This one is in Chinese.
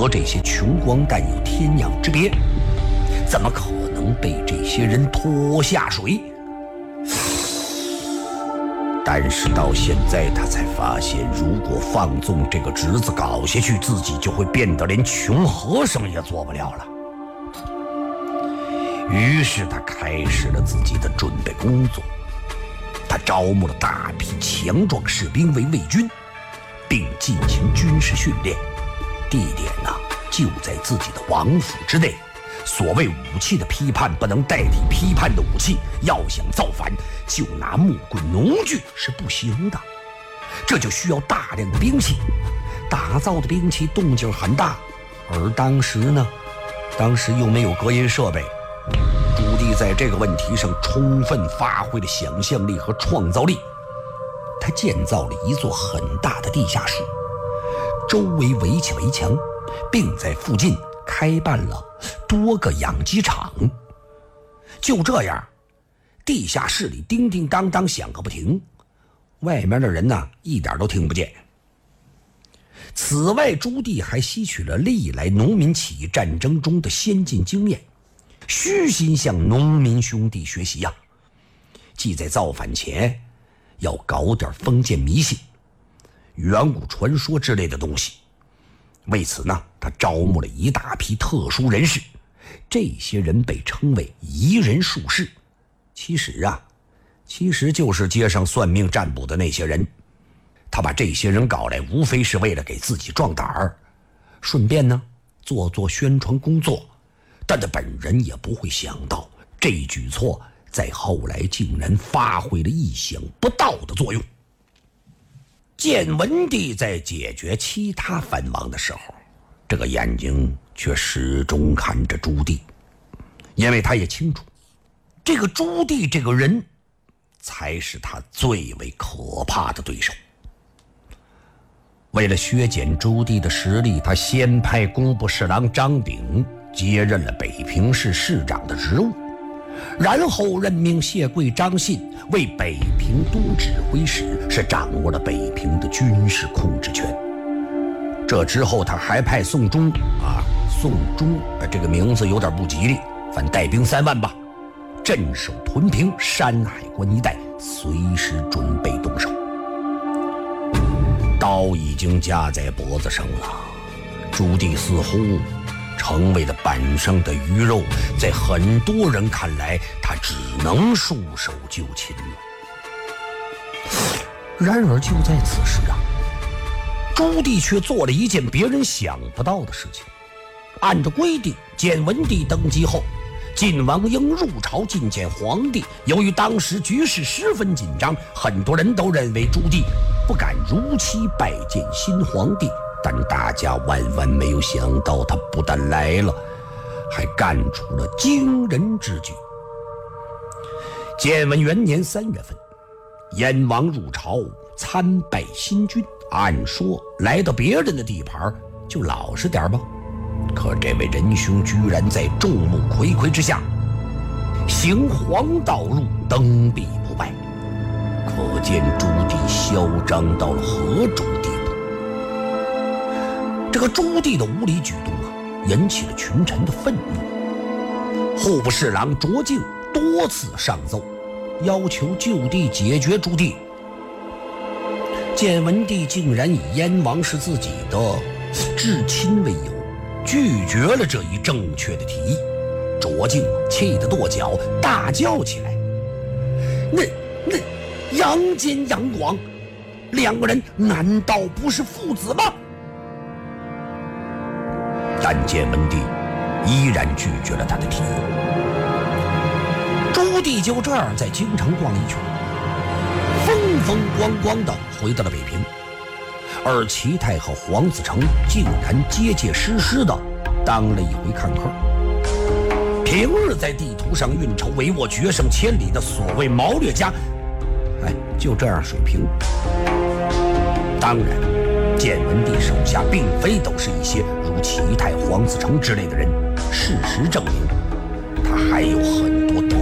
和这些穷光蛋有天壤之别，怎么可能被这些人拖下水？但是到现在他才发现，如果放纵这个侄子搞下去，自己就会变得连穷和尚也做不了了。于是他开始了自己的准备工作，他招募了大批强壮士兵为卫军，并进行军事训练，地点呢就在自己的王府之内。所谓武器的批判不能代替批判的武器，要想造反，就拿木棍农具是不行的，这就需要大量的兵器，打造的兵器动静很大，而当时又没有隔音设备。朱棣在这个问题上充分发挥了想象力和创造力，他建造了一座很大的地下室，周围围起围墙，并在附近开办了多个养鸡场。就这样，地下室里叮叮当当响个不停，外面的人呢一点都听不见。此外，朱棣还吸取了历来农民起义战争中的先进经验，虚心向农民兄弟学习呀，即在造反前要搞点封建迷信、远古传说之类的东西。为此呢，他招募了一大批特殊人士，这些人被称为夷人术士。其实就是街上算命占卜的那些人。他把这些人搞来，无非是为了给自己壮胆儿，顺便呢做宣传工作。但他本人也不会想到，这一举措在后来竟然发挥了意想不到的作用。建文帝在解决其他藩王的时候，这个眼睛却始终看着朱棣，因为他也清楚，这个朱棣这个人才是他最为可怕的对手。为了削减朱棣的实力，他先派工部侍郎张炳接任了北平市市长的职务，然后任命谢贵、张信为北平都指挥使，是掌握了北平的军事控制权。这之后他还派宋忠这个名字有点不吉利，反带兵3万吧，镇守屯平、山海关一带，随时准备动手。刀已经架在脖子上了，朱棣似乎成为了板上的鱼肉，在很多人看来，他只能束手就擒了。然而就在此时啊，朱棣却做了一件别人想不到的事情。按照规定，建文帝登基后，晋王应入朝觐见皇帝。由于当时局势十分紧张，很多人都认为朱棣不敢如期拜见新皇帝，但大家万万没有想到，他不但来了，还干出了惊人之举。建文元年3月份，燕王入朝参拜新君，按说来到别人的地盘就老实点吧，可这位仁兄居然在众目睽睽之下行黄道路，登壁不拜，可见朱棣嚣张到了何种地步。这个朱棣的无理举动引起了群臣的愤怒。户部侍郎卓敬多次上奏，要求就地解决朱棣。建文帝竟然以燕王是自己的至亲为由，拒绝了这一正确的提议。卓敬气得跺脚，大叫起来：那杨坚、杨广2个人难道不是父子吗？但建文帝依然拒绝了他的提议。朱棣就这样在京城逛一圈，风风光光地回到了北平，而齐太后黄子成竟然结结实实地当了一回看客。平日在地图上运筹帷幄、决胜千里的所谓谋略家，就这样水平。当然，建文帝手下并非都是一些如齐太、黄子成之类的人，事实证明，他还有很多得